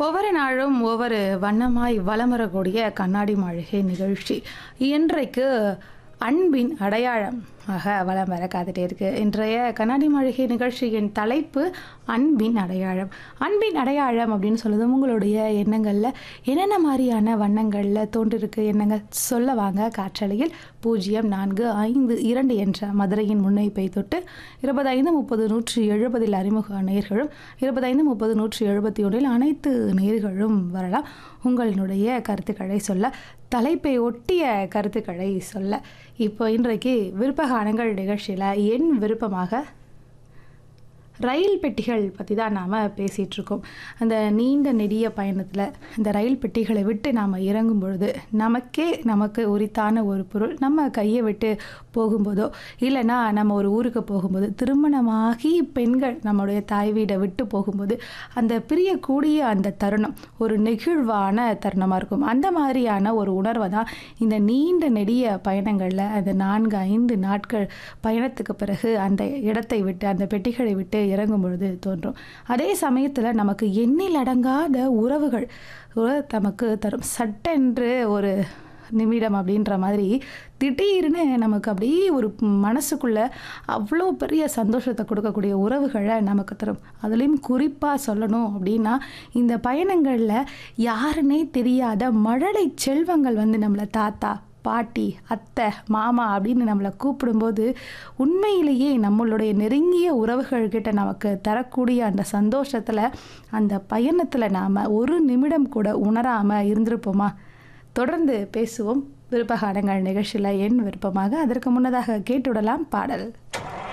ஒவ்வொரு நாளும் ஒவ்வொரு வண்ணமாய் வலம் வரக்கூடிய கண்ணாடி மாளிகை நிகழ்ச்சி இன்றைக்கு அன்பின் அடையாளமாக வலம் வர காத்துட்டே இருக்கு. இன்றைய கண்ணாடி மாளிகை நிகழ்ச்சியின் தலைப்பு அன்பின் அடையாளம். அன்பின் அடையாளம் அப்படின்னு சொல்லுது உங்களுடைய எண்ணங்களில் என்னென்ன மாதிரியான வண்ணங்களில் தோன்றிருக்கு எண்ணங்கள் சொல்ல வாங்க. காற்றலையில் 0452 என்ற மதுரையின் முன்னைப்பை தொட்டு 2530-170 அறிமுக நேயர்களும் 2530-171 அனைத்து நேயர்களும் வரலாம். உங்களுடைய கருத்துக்களை சொல்ல, தலைப்பை ஒட்டிய கருத்துக்களை சொல்ல. இப்போ இன்றைக்கு விருப்பகானங்கள் நிகழ்ச்சியில் என் விருப்பமாக ரயில் பெட்டிகள் பற்றி தான் நாம் பேசிகிட்டு இருக்கோம். அந்த நீண்ட நெடிய பயணத்தில் இந்த ரயில் பெட்டிகளை விட்டு நாம் இறங்கும் பொழுது நமக்கு உரித்தான ஒரு பொருள் நம்ம கையை விட்டு போகும்போதோ, இல்லைன்னா நம்ம ஒரு ஊருக்கு போகும்போது, திருமணமாகி பெண்கள் நம்முடைய தாய் வீடை விட்டு போகும்போது அந்த பிரியக்கூடிய அந்த தருணம் ஒரு நெகிழ்வான தருணமாக இருக்கும். அந்த மாதிரியான ஒரு உணர்வை தான் இந்த நீண்ட நெடிய பயணங்களில் அந்த 4-5 நாட்கள் பயணத்துக்கு பிறகு அந்த இடத்தை விட்டு அந்த பெட்டிகளை விட்டு இறங்கும் பொழுது தோன்றும். அதே சமயத்தில் நமக்கு எண்ணில் அடங்காத உறவுகள் நமக்கு தரும். சட்டென்று ஒரு நிமிடம் அப்படின்ற மாதிரி திடீர்னு நமக்கு அப்படியே ஒரு மனசுக்குள்ள அவ்வளோ பெரிய சந்தோஷத்தை கொடுக்கக்கூடிய உறவுகளை நமக்கு தரும். அதுலேயும் குறிப்பாக சொல்லணும் அப்படின்னா, இந்த பயணங்களில் யாருன்னே தெரியாத மழலை செல்வங்கள் நம்மளை தாத்தா, பாட்டி, அத்தை, மாமா அப்படின்னு நம்மளை கூப்பிடும்போது உண்மையிலேயே நம்மளுடைய நெருங்கிய உறவுகள்கிட்ட நமக்கு தரக்கூடிய அந்த சந்தோஷத்தில் அந்த பயணத்தில் நாம் ஒரு நிமிடம் கூட உணராமல் இருந்திருப்போமா? தொடர்ந்து பேசுவோம் விருப்பகானங்கள் நிகழ்ச்சியில் என் விருப்பமாக. அதற்கு முன்னதாக கேட்டுவிடலாம் பாடல்.